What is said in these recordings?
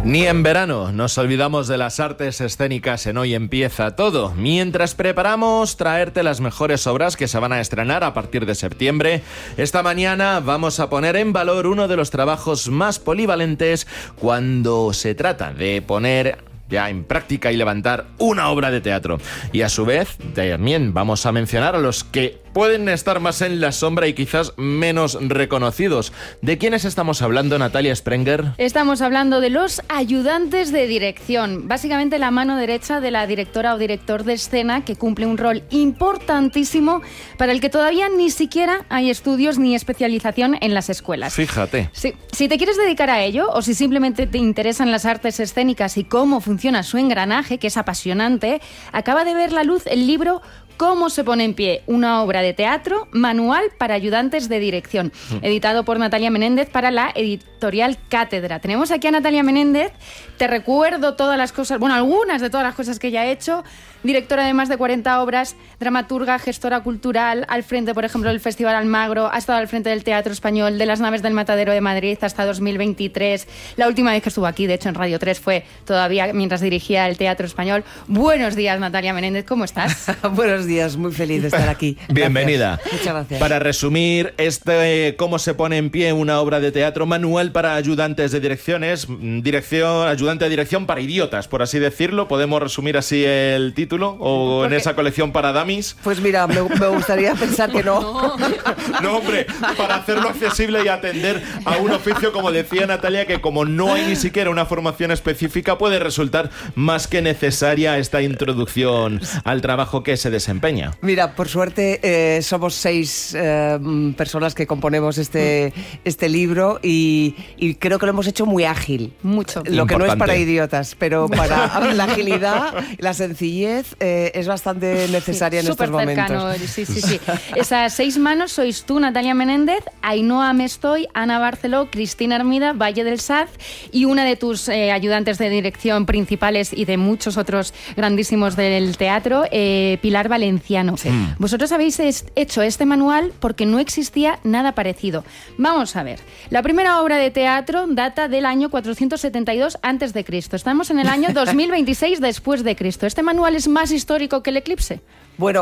Ni en verano nos olvidamos de las artes escénicas en Hoy Empieza Todo. Mientras preparamos traerte las mejores obras que se van a estrenar a partir de septiembre, esta mañana vamos a poner en valor uno de los trabajos más polivalentes cuando se trata de poner ya en práctica y levantar una obra de teatro. Y a su vez, también vamos a mencionar a los que pueden estar más en la sombra y quizás menos reconocidos. ¿De quiénes estamos hablando, Natalia Sprenger? Estamos hablando de los ayudantes de dirección, básicamente la mano derecha de la directora o director de escena, que cumple un rol importantísimo para el que todavía ni siquiera hay estudios ni especialización en las escuelas. Fíjate. Sí. Si te quieres dedicar a ello, o si simplemente te interesan las artes escénicas y cómo funciona su engranaje, que es apasionante, acaba de ver la luz el libro Cómo se pone en pie una obra de teatro, manual para ayudantes de dirección, editado por Natalia Menéndez para la editorial Cátedra. Tenemos aquí a Natalia Menéndez. Te recuerdo todas las cosas, bueno, algunas de todas las cosas que ella ha hecho. Directora de más de 40 obras, dramaturga, gestora cultural, al frente, por ejemplo, del Festival Almagro, ha estado al frente del Teatro Español, de las Naves del Matadero de Madrid hasta 2023. La última vez que estuvo aquí, de hecho, en Radio 3 fue todavía mientras dirigía el Teatro Español. Buenos días, Natalia Menéndez, ¿cómo estás? Buenos días, muy feliz de estar aquí. Bienvenida. Gracias. Muchas gracias. Para resumir, cómo se pone en pie una obra de teatro, manual para ayudantes de direcciones, ayudante de dirección para idiotas, por así decirlo. ¿Podemos resumir así el título? ¿O en esa colección para dummies? Pues mira, me gustaría pensar que no. No, hombre, para hacerlo accesible y atender a un oficio, como decía Natalia, que como no hay ni siquiera una formación específica, puede resultar más que necesaria esta introducción al trabajo que se desempeña. Mira, por suerte somos 6 personas que componemos este libro y creo que lo hemos hecho muy ágil. Mucho. Lo que no es para idiotas, pero para la agilidad, la sencillez es bastante necesaria en estos momentos. Súper cercano, sí. Esas 6 manos sois tú, Natalia Menéndez, Ainhoa Mestoy, Ana Barceló, Cristina Hermida, Valle del Saz, y una de tus ayudantes de dirección principales y de muchos otros grandísimos del teatro, Pilar Valenciano. Sí. Vosotros habéis hecho este manual porque no existía nada parecido. Vamos a ver. La primera obra de teatro data del año 472 a.C. Estamos en el año 2026 después de Cristo. ¿Este manual es más histórico que el eclipse? Bueno,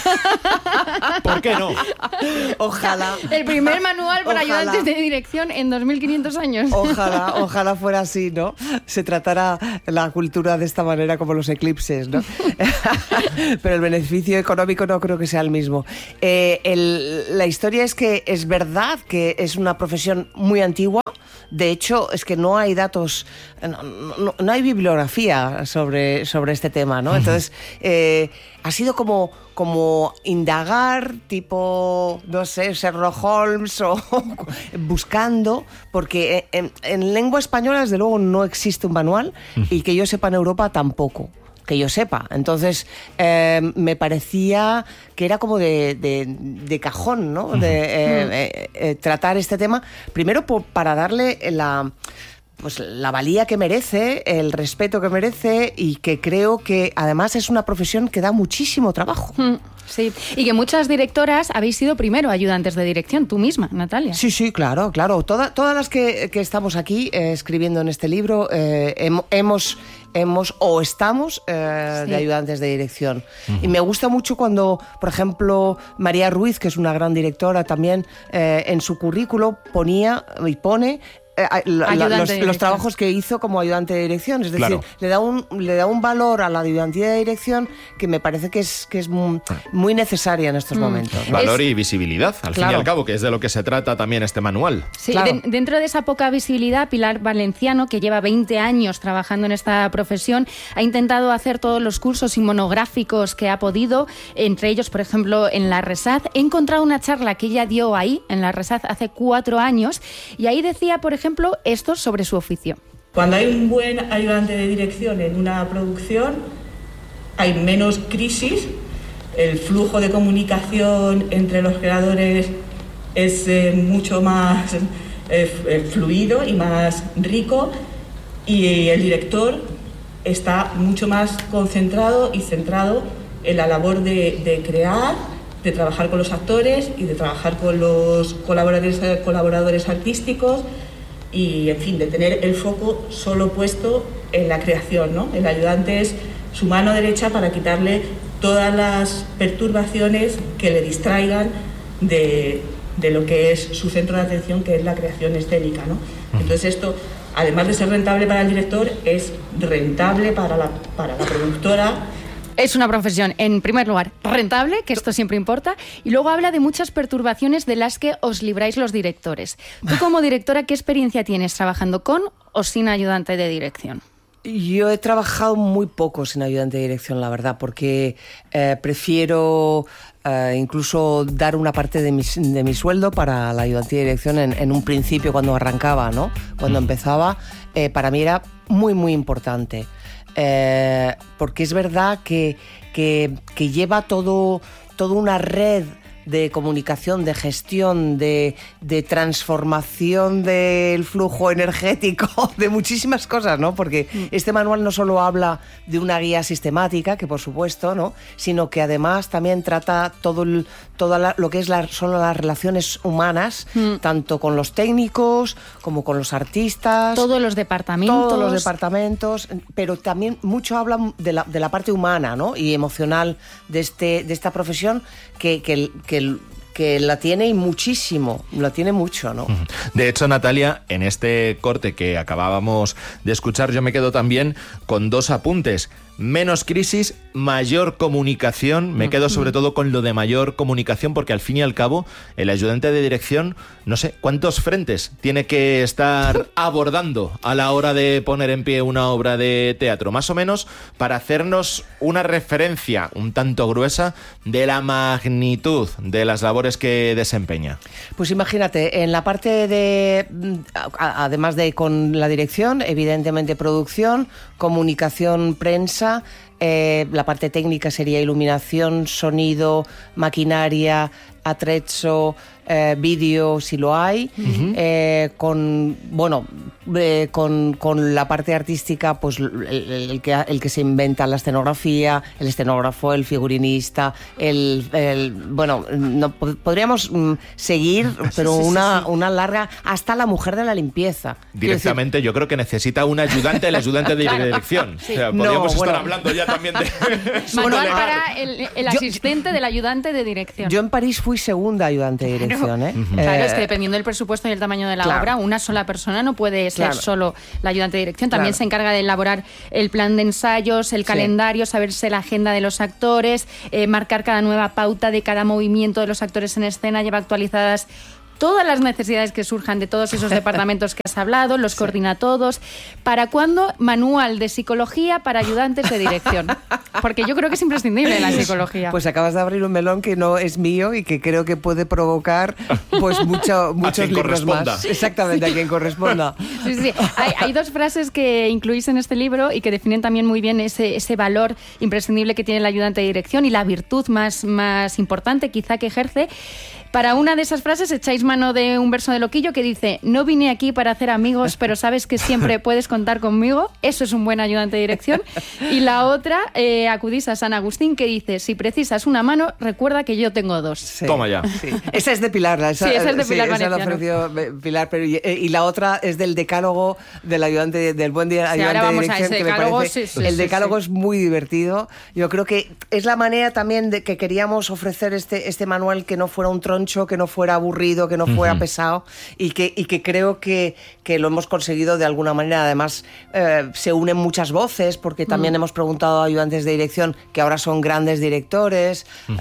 ¿por qué no? Ojalá. El primer manual para ayudantes de dirección en 2500 años. Ojalá fuera así, ¿no? Se tratara la cultura de esta manera como los eclipses, ¿no? Pero el beneficio económico no creo que sea el mismo. La historia es que es verdad que es una profesión muy antigua. De hecho, es que no hay datos, no hay bibliografía sobre este tema, ¿no? Entonces, ha sido como indagar, tipo, no sé, Sherlock Holmes o buscando, porque en lengua española, desde luego, no existe un manual y que yo sepa en Europa tampoco. Que yo sepa. Entonces, me parecía que era como de cajón, ¿no? Tratar este tema, primero para darle la valía que merece, el respeto que merece, y que creo que además es una profesión que da muchísimo trabajo. Sí, y que muchas directoras habéis sido primero ayudantes de dirección, tú misma, Natalia. Sí, claro. Todas las que estamos aquí escribiendo en este libro hemos o estamos de ayudantes de dirección. Y me gusta mucho cuando, por ejemplo, María Ruiz, que es una gran directora también, en su currículo ponía y pone los trabajos que hizo como ayudante de dirección. Es decir, claro, le da un valor a la ayudantía de dirección que me parece que es muy necesaria en estos momentos. Valor y visibilidad, al fin y al cabo, que es de lo que se trata también este manual. Sí, claro. Dentro de esa poca visibilidad, Pilar Valenciano, que lleva 20 años trabajando en esta profesión, ha intentado hacer todos los cursos y monográficos que ha podido, entre ellos, por ejemplo, en la RESAD. He encontrado una charla que ella dio ahí, en la RESAD, hace 4 años, y ahí decía, por ejemplo, esto sobre su oficio. Cuando hay un buen ayudante de dirección en una producción, hay menos crisis, el flujo de comunicación entre los creadores es mucho más fluido y más rico, y el director está mucho más concentrado y centrado en la labor de crear, de trabajar con los actores y de trabajar con los colaboradores artísticos, y, en fin, de tener el foco solo puesto en la creación, ¿no? El ayudante es su mano derecha para quitarle todas las perturbaciones que le distraigan de lo que es su centro de atención, que es la creación escénica, ¿no? Entonces esto, además de ser rentable para el director, es rentable para la productora. Es una profesión, en primer lugar, rentable, que esto siempre importa, y luego habla de muchas perturbaciones de las que os libráis los directores. Tú, como directora, ¿qué experiencia tienes trabajando con o sin ayudante de dirección? Yo he trabajado muy poco sin ayudante de dirección, la verdad, porque prefiero incluso dar una parte de mi sueldo para la ayudante de dirección en un principio, cuando arrancaba, ¿no? Cuando empezaba, para mí era muy, muy importante. Porque es verdad que lleva toda una red de comunicación, de gestión, de transformación del flujo energético, de muchísimas cosas, ¿no? Porque este manual no solo habla de una guía sistemática, que por supuesto, ¿no? Sino que además también trata todo lo que son las relaciones humanas, tanto con los técnicos como con los artistas. Todos los departamentos, pero también mucho habla de la parte humana, ¿no? Y emocional de esta profesión que la tiene, y muchísimo, la tiene mucho, ¿no? De hecho, Natalia, en este corte que acabábamos de escuchar, yo me quedo también con 2 apuntes. Menos crisis, mayor comunicación. Me quedo sobre todo con lo de mayor comunicación, porque al fin y al cabo el ayudante de dirección, no sé cuántos frentes tiene que estar abordando a la hora de poner en pie una obra de teatro, más o menos, para hacernos una referencia un tanto gruesa de la magnitud de las labores que desempeña. Pues imagínate, en la parte además de con la dirección, evidentemente producción, comunicación, prensa. La parte técnica sería iluminación, sonido, maquinaria, atrezzo, vídeo, si lo hay. Con la parte artística, pues el que se inventa la escenografía, el escenógrafo, el figurinista, podríamos seguir, pero una larga, hasta la mujer de la limpieza. Directamente, yo creo que necesita un ayudante, el ayudante de dirección. Sí. O sea, podríamos estar hablando ya también de... Manual para el asistente del ayudante de dirección. Yo en París fui segunda ayudante de dirección. Claro, es que dependiendo del presupuesto y el tamaño de la obra, una sola persona no puede ser solo la ayudante de dirección. También se encarga de elaborar el plan de ensayos, el calendario, saberse la agenda de los actores, marcar cada nueva pauta de cada movimiento de los actores en escena, lleva actualizadas todas las necesidades que surjan de todos esos departamentos que has hablado, los coordina todos. ¿Para cuándo manual de psicología para ayudantes de dirección? Porque yo creo que es imprescindible la psicología. Pues acabas de abrir un melón que no es mío y que creo que puede provocar pues muchos libros más. Exactamente, a quien corresponda. Sí. Hay 2 frases que incluís en este libro y que definen también muy bien ese valor imprescindible que tiene el ayudante de dirección y la virtud más importante quizá que ejerce. Para una de esas frases echáis mano de un verso de Loquillo que dice: no vine aquí para hacer amigos, pero sabes que siempre puedes contar conmigo. Eso es un buen ayudante de dirección. Y la otra, acudís a San Agustín, que dice: si precisas una mano, recuerda que yo tengo 2. Sí. Toma ya. Sí. Esa es de Pilar. Esa es de Pilar Valenciano. Esa la ofreció Pilar, pero y la otra es del decálogo del ayudante, del buen ayudante de dirección, que decálogo, me parece. El decálogo es muy divertido. Yo creo que es la manera también de que queríamos ofrecer este manual, que no fuera un troncho, que no fuera aburrido, que no fuera pesado, y que creo que lo hemos conseguido de alguna manera. Además, se unen muchas voces, porque también hemos preguntado a ayudantes de dirección que ahora son grandes directores,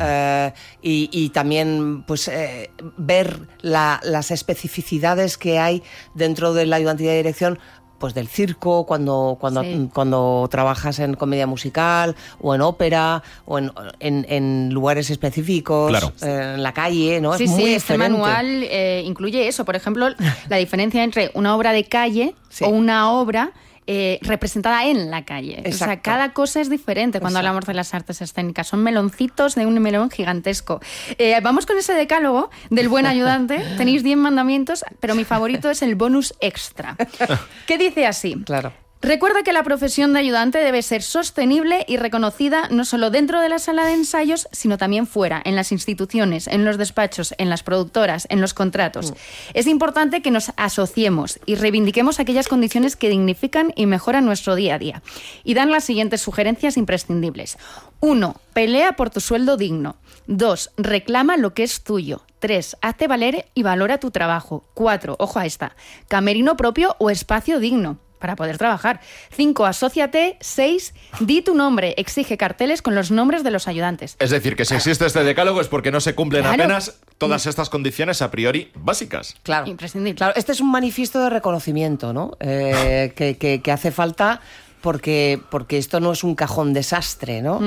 y también pues ver las especificidades que hay dentro de la ayudantía de dirección, pues del circo, cuando trabajas en comedia musical o en ópera o en lugares específicos, en la calle, ¿no? Sí, es muy diferente. Este manual incluye eso. Por ejemplo, la diferencia entre una obra de calle o una obra representada en la calle. Exacto. O sea, cada cosa es diferente cuando hablamos de las artes escénicas. Son meloncitos de un melón gigantesco. Vamos con ese decálogo del buen ayudante. Tenéis 10 mandamientos, pero mi favorito es el bonus extra. ¿Qué dice así? Claro. Recuerda que la profesión de ayudante debe ser sostenible y reconocida no solo dentro de la sala de ensayos, sino también fuera, en las instituciones, en los despachos, en las productoras, en los contratos. Es importante que nos asociemos y reivindiquemos aquellas condiciones que dignifican y mejoran nuestro día a día. Y dan las siguientes sugerencias imprescindibles. 1. Pelea por tu sueldo digno. 2. Reclama lo que es tuyo. 3. Hazte valer y valora tu trabajo. 4. Ojo a esta. Camerino propio o espacio digno para poder trabajar. 5. Asóciate. 6. Di tu nombre. Exige carteles con los nombres de los ayudantes. Es decir, que si existe este decálogo es porque no se cumplen Claro. apenas todas estas condiciones a priori básicas. Claro. Imprescindible. Claro, este es un manifiesto de reconocimiento, ¿no? Que hace falta porque esto no es un cajón desastre, ¿no?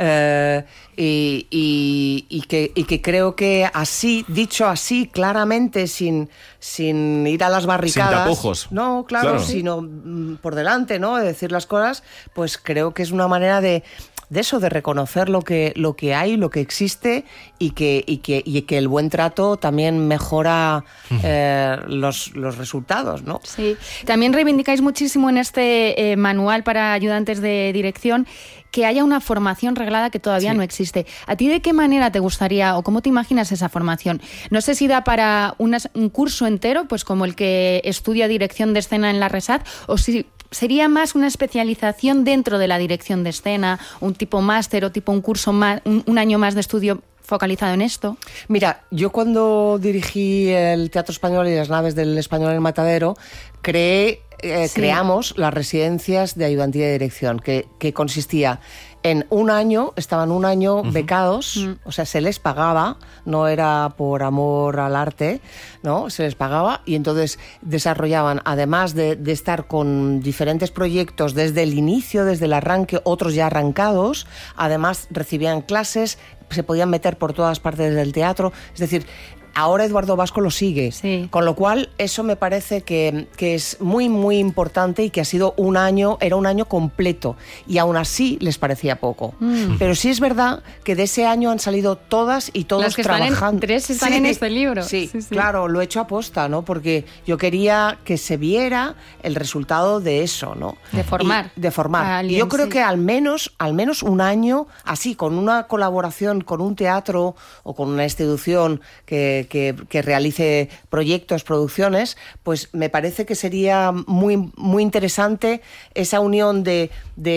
Y que creo que así, dicho así, claramente, sin ir a las barricadas. Sin tapujos. No, claro. Sino por delante, ¿no? De decir las cosas, pues creo que es una manera de eso, de reconocer lo que hay, lo que existe y que el buen trato también mejora los resultados, ¿no? Sí. También reivindicáis muchísimo en este manual para ayudantes de dirección que haya una formación reglada que todavía no existe. ¿A ti de qué manera te gustaría o cómo te imaginas esa formación? No sé si da para un curso entero, pues como el que estudia dirección de escena en la RESAD, o si sería más una especialización dentro de la dirección de escena, un tipo máster o tipo un curso más, un año más de estudio focalizado en esto. Mira, yo cuando dirigí el Teatro Español y las naves del Español en el Matadero, creamos las residencias de ayudantía de dirección, que consistía en un año, estaban un año becados, o sea, se les pagaba, no era por amor al arte, ¿no? Se les pagaba y entonces desarrollaban, además de estar con diferentes proyectos desde el inicio, desde el arranque, otros ya arrancados, además recibían clases, se podían meter por todas partes del teatro, es decir, ahora Eduardo Vasco lo sigue, con lo cual eso me parece que es muy, muy importante y que ha sido era un año completo y aún así les parecía poco. Pero sí es verdad que de ese año han salido todas y todos las que trabajando. Están en este libro. Sí, claro, lo he hecho aposta, ¿no? Porque yo quería que se viera el resultado de eso, ¿no? De formar. De formar. Y yo creo que al menos un año, así, con una colaboración con un teatro o con una institución que realice proyectos, producciones, pues me parece que sería muy, muy interesante esa unión de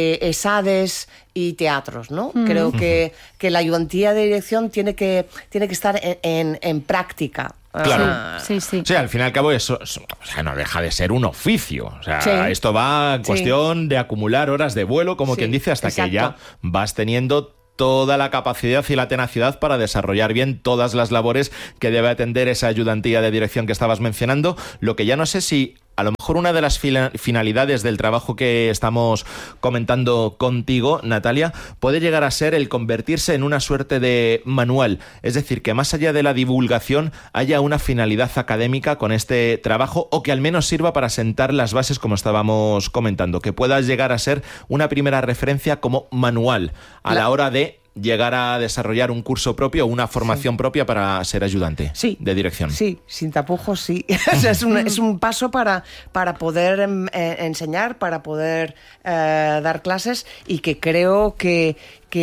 ESADES y teatros, ¿no? Creo que la ayudantía de dirección tiene que estar en práctica. Claro. Sí. Sí, al fin y al cabo eso, o sea, no deja de ser un oficio. O sea, esto va en cuestión de acumular horas de vuelo, como quien dice, hasta que ya vas teniendo toda la capacidad y la tenacidad para desarrollar bien todas las labores que debe atender esa ayudantía de dirección que estabas mencionando. Lo que ya no sé si a lo mejor una de las finalidades del trabajo que estamos comentando contigo, Natalia, puede llegar a ser el convertirse en una suerte de manual. Es decir, que más allá de la divulgación haya una finalidad académica con este trabajo o que al menos sirva para sentar las bases, como estábamos comentando, que pueda llegar a ser una primera referencia como manual a la hora de llegar a desarrollar un curso propio o una formación propia para ser ayudante de dirección. Sí, sin tapujos, sí. O sea, es un paso para poder enseñar, para poder dar clases y que creo que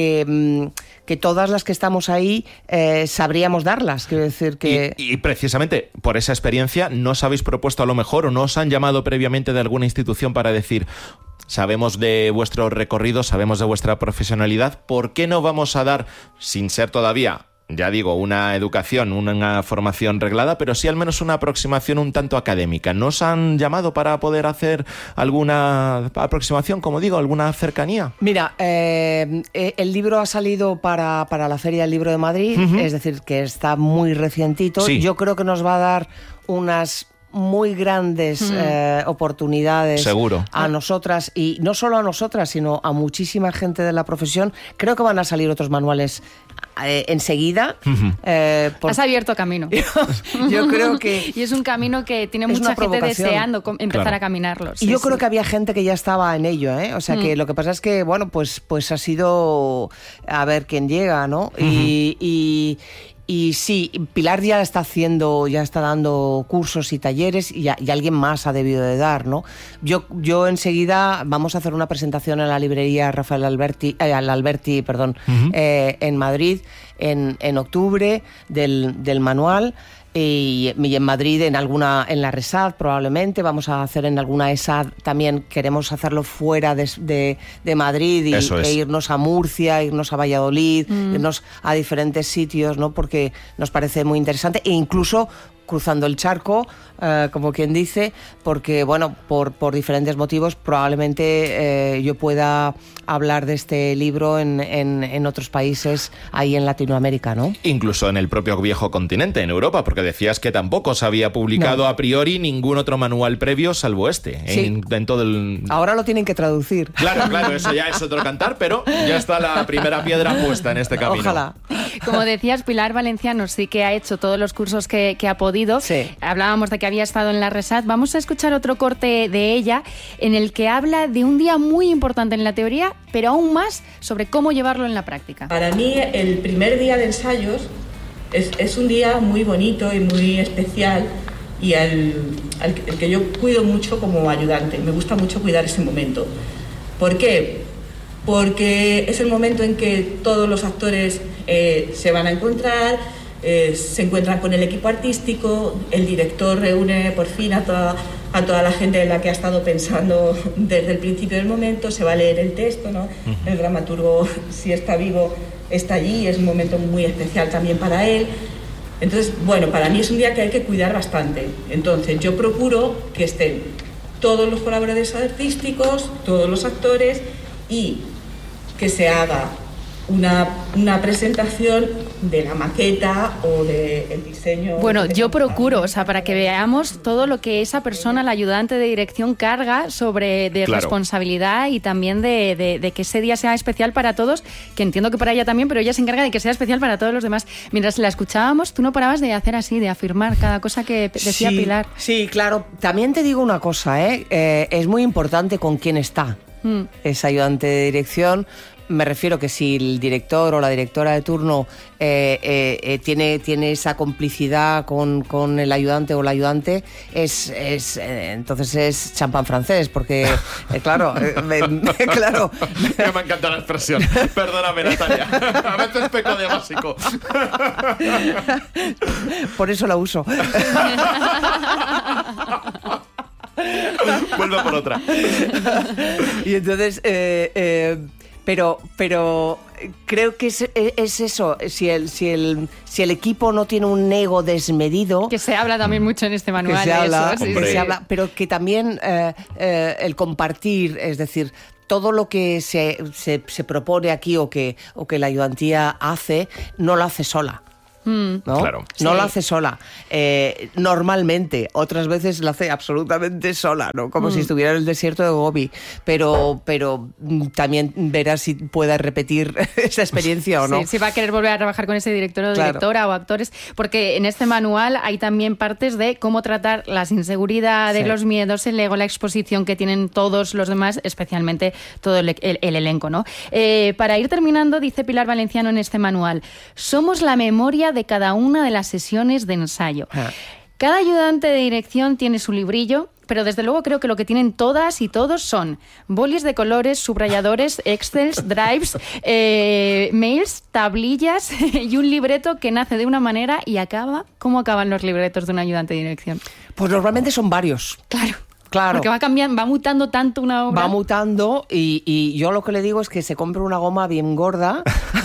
todas las que estamos ahí sabríamos darlas. Quiero decir que... Y precisamente por esa experiencia, ¿no os habéis propuesto a lo mejor o no os han llamado previamente de alguna institución para decir: sabemos de vuestro recorrido, sabemos de vuestra profesionalidad, ¿por qué no vamos a dar, sin ser todavía, ya digo, una educación, una formación reglada, pero sí al menos una aproximación un tanto académica? ¿No os han llamado para poder hacer alguna aproximación, como digo, alguna cercanía? Mira, el libro ha salido para la Feria del Libro de Madrid, es decir, que está muy recientito. Sí. Yo creo que nos va a dar unas muy grandes oportunidades. Seguro. A nosotras, y no solo a nosotras, sino a muchísima gente de la profesión. Creo que van a salir otros manuales enseguida. Has abierto camino. Yo creo que... Y es un camino que tiene mucha gente deseando empezar a caminarlo. Y yo creo que había gente que ya estaba en ello, ¿eh? O sea, que lo que pasa es que, bueno, pues ha sido a ver quién llega, ¿no? Y sí, Pilar ya está dando cursos y talleres y alguien más ha debido de dar, ¿no? Yo enseguida vamos a hacer una presentación en la librería Rafael Alberti, en Madrid en octubre del manual. Y en Madrid en la RESAD probablemente, vamos a hacer en alguna ESAD también, queremos hacerlo fuera de Madrid e irnos a Murcia, irnos a Valladolid, irnos a diferentes sitios, ¿no? Porque nos parece muy interesante e incluso cruzando el charco, como quien dice, porque bueno, por diferentes motivos probablemente yo pueda hablar de este libro en otros países ahí en Latinoamérica, ¿no? Incluso en el propio viejo continente, en Europa, porque decías que tampoco se había publicado a priori ningún otro manual previo salvo este. Sí. En todo el... Ahora lo tienen que traducir. Claro, eso ya es otro cantar, pero ya está la primera piedra puesta en este camino. Ojalá. Como decías, Pilar Valenciano sí que ha hecho todos los cursos que ha podido. Sí. Hablábamos de que había estado en la RESAD. Vamos a escuchar otro corte de ella en el que habla de un día muy importante en la teoría, pero aún más sobre cómo llevarlo en la práctica. Para mí el primer día de ensayos es un día muy bonito y muy especial y el que yo cuido mucho como ayudante. Me gusta mucho cuidar ese momento. ¿Por qué? Porque es el momento en que todos los actores se van a encontrar, se encuentran con el equipo artístico, el director reúne por fin a toda la gente en la que ha estado pensando desde el principio del momento, se va a leer el texto, ¿no? El dramaturgo, si está vivo, está allí, es un momento muy especial también para él. Entonces, bueno, para mí es un día que hay que cuidar bastante. Entonces, yo procuro que estén todos los colaboradores artísticos, todos los actores y que se haga una presentación de la maqueta o del diseño. Bueno, yo procuro, o sea, para que veamos todo lo que esa persona, la ayudante de dirección, carga sobre responsabilidad y también de que ese día sea especial para todos, que entiendo que para ella también, pero ella se encarga de que sea especial para todos los demás. Mientras la escuchábamos, tú no parabas de hacer así, de afirmar cada cosa que decía Pilar. Sí, claro. También te digo una cosa, es muy importante con quién está esa ayudante de dirección. Me refiero que si el director o la directora de turno tiene esa complicidad con el ayudante o la ayudante, entonces es champán francés, porque claro, claro. Me encanta la expresión. Perdóname, Natalia. A veces peco de básico. Por eso la uso. Vuelvo por otra. Y entonces... Pero creo que es eso, si el equipo no tiene un ego desmedido... Que se habla también mucho en este manual. Que se habla, eso, se habla, pero que también el compartir, es decir, todo lo que se propone aquí o que la ayudantía hace, no lo hace sola. ¿No? Claro. No lo hace sola. Normalmente, otras veces lo hace absolutamente sola, ¿no? Como si estuviera en el desierto de Gobi. Pero también verás si pueda repetir esa experiencia o no. Sí, si va a querer volver a trabajar con ese director o directora o actores, porque en este manual hay también partes de cómo tratar las inseguridades, los miedos, el ego, la exposición que tienen todos los demás, especialmente todo el elenco, ¿no? Para ir terminando, dice Pilar Valenciano en este manual: somos la memoria de cada una de las sesiones de ensayo. Cada ayudante de dirección tiene su librillo, pero desde luego creo que lo que tienen todas y todos son bolis de colores, subrayadores, excels, drives, mails, tablillas y un libreto que nace de una manera y acaba... ¿Cómo acaban los libretos de un ayudante de dirección? Pues normalmente son varios. Claro. Porque va cambiando, va mutando tanto una obra. Va mutando y yo lo que le digo es que se compre una goma bien gorda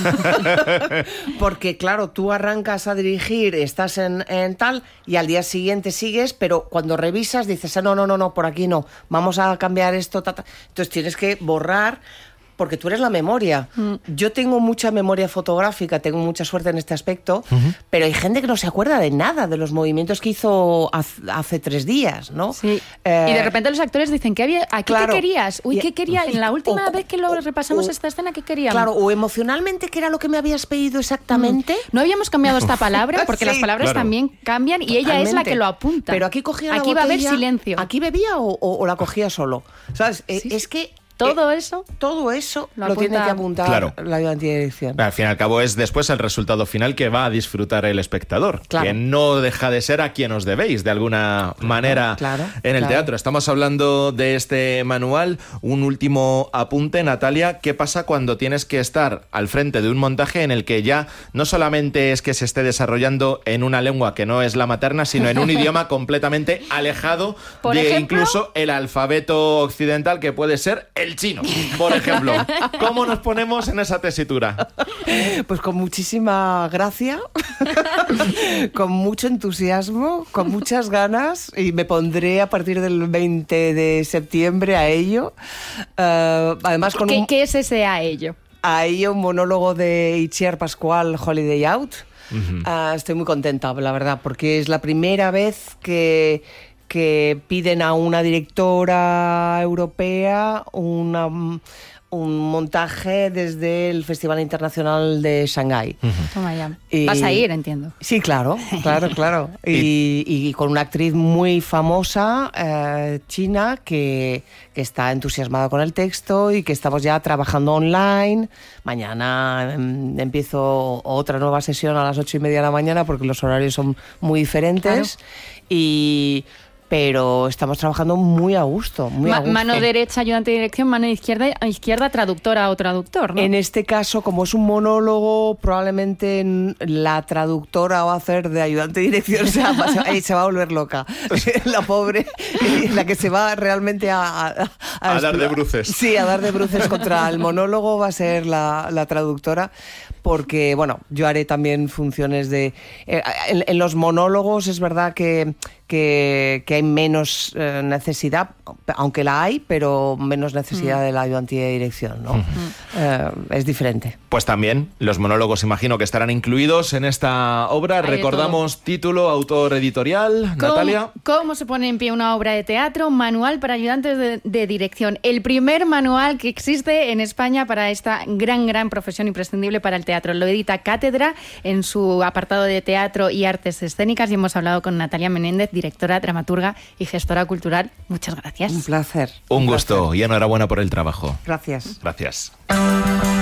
porque claro, tú arrancas a dirigir, estás en tal y al día siguiente sigues, pero cuando revisas dices, no, por aquí no, vamos a cambiar esto, entonces tienes que borrar porque tú eres la memoria. Yo tengo mucha memoria fotográfica, tengo mucha suerte en este aspecto, pero hay gente que no se acuerda de nada, de los movimientos que hizo hace 3 días, ¿no? Sí. Y de repente los actores dicen, ¿qué querías? Uy, ¿qué quería? En la última vez que lo repasamos esta escena, ¿qué queríamos? Claro, o emocionalmente, ¿qué era lo que me habías pedido exactamente? No habíamos cambiado esta palabra, porque las palabras también cambian y ella es la que lo apunta. Pero aquí cogía la botella, va a haber silencio. ¿Aquí bebía o la cogía solo? ¿Sabes? Es que Todo eso lo tiene que apuntar Claro. la ayudante de dirección. Al fin y al cabo es después el resultado final que va a disfrutar el espectador, Claro. que no deja de ser a quien os debéis de alguna manera claro, en el claro. teatro. Estamos hablando de este manual. Un último apunte, Natalia. ¿Qué pasa cuando tienes que estar al frente de un montaje en el que ya no solamente es que se esté desarrollando en una lengua que no es la materna, sino en un idioma completamente alejado Por de ejemplo, incluso el alfabeto occidental, que puede ser el chino, por ejemplo? ¿Cómo nos ponemos en esa tesitura? Pues con muchísima gracia, con mucho entusiasmo, con muchas ganas, y me pondré a partir del 20 de septiembre a ello. Además, con ¿Qué es ese a ello? a ello un monólogo de Itziar Pascual, Holiday Out. Estoy muy contenta, la verdad, porque es la primera vez que piden a una directora europea un montaje desde el Festival Internacional de Shanghái. Toma ya. Y- Vas a ir, entiendo. Sí, claro. Y con una actriz muy famosa, china, que está entusiasmada con el texto y que estamos ya trabajando online. Mañana empiezo otra nueva sesión a las 8:30 de la mañana porque los horarios son muy diferentes. Pero estamos trabajando muy a gusto. Mano derecha, ayudante de dirección, mano izquierda, traductora o traductor, ¿no? En este caso, como es un monólogo, probablemente la traductora va a hacer de ayudante de dirección, se va a volver loca. La pobre, la que se va realmente a dar de bruces. Sí, a dar de bruces contra el monólogo va a ser la traductora, porque, bueno, yo haré también funciones de... en los monólogos es verdad que hay menos necesidad, aunque la hay, pero menos necesidad de la ayudantía de dirección, ¿no? Es diferente. Pues también los monólogos imagino que estarán incluidos en esta obra. Hay de Recordamos título, autor, editorial, Natalia. ¿Cómo se pone en pie una obra de teatro? Manual para ayudantes de dirección. El primer manual que existe en España para esta gran profesión imprescindible para el teatro. Lo edita Cátedra en su apartado de teatro y artes escénicas, y hemos hablado con Natalia Menéndez, directora, dramaturga y gestora cultural. Muchas gracias. Un placer. Un gusto y enhorabuena por el trabajo. Gracias. Gracias.